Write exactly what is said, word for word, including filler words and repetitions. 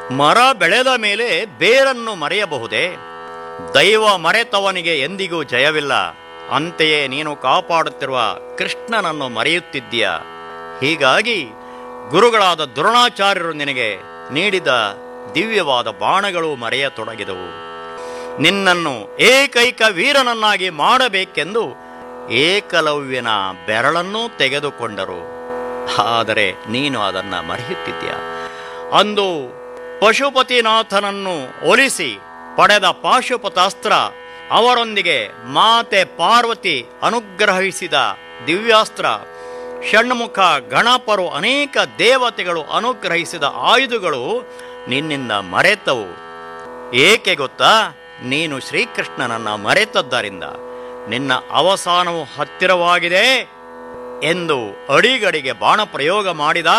ಮರ ಬೆಳೆದ ಮೇಲೆ ಬೇರನ್ನು ಮರೆಯಬಹುದೇ? ದೈವ ಮರೆತವನಿಗೆ ಎಂದಿಗೂ ಜಯವಿಲ್ಲ. ಅಂತೆಯೇ ನೀನು ಕಾಪಾಡುತ್ತಿರುವ ಕೃಷ್ಣನನ್ನು ಮರೆಯುತ್ತಿದ್ದೀಯ. ಹೀಗಾಗಿ ಗುರುಗಳಾದ ದ್ರೋಣಾಚಾರ್ಯರು ನಿನಗೆ ನೀಡಿದ ದಿವ್ಯವಾದ ಬಾಣಗಳು ಮರೆಯತೊಡಗಿದವು. ನಿನ್ನನ್ನು ಏಕೈಕ ವೀರನನ್ನಾಗಿ ಮಾಡಬೇಕೆಂದು ಏಕಲವ್ಯನ ಬೆರಳನ್ನೂ ತೆಗೆದುಕೊಂಡರು. ಆದರೆ ನೀನು ಅದನ್ನು ಮರೆಯುತ್ತಿದ್ದೀಯ. ಅಂದು ಪಶುಪತಿನಾಥನನ್ನು ಒಲಿಸಿ ಪಡೆದ ಪಾಶುಪತಾಸ್ತ್ರ, ಅವರೊಂದಿಗೆ ಮಾತೆ ಪಾರ್ವತಿ ಅನುಗ್ರಹಿಸಿದ ದಿವ್ಯಾಸ್ತ್ರ, ಷಣ್ಮುಖ ಗಣಪರು ಅನೇಕ ದೇವತೆಗಳು ಅನುಗ್ರಹಿಸಿದ ಆಯುಧಗಳು ನಿನ್ನಿಂದ ಮರೆತವು. ಏಕೆ ಗೊತ್ತಾ? ನೀನು ಶ್ರೀಕೃಷ್ಣನನ್ನು ಮರೆತದ್ದರಿಂದ ನಿನ್ನ ಅವಸಾನವು ಹತ್ತಿರವಾಗಿದೆ ಎಂದು ಅಡಿಗಡಿಗೆ ಬಾಣ ಪ್ರಯೋಗ ಮಾಡಿದ.